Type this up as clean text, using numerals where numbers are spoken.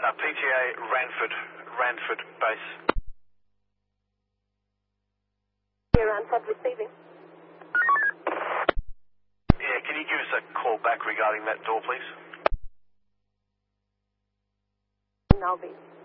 PTA Ranford base. Here, Ranford receiving. Yeah, can you give us a call back regarding that door, please? Now, be.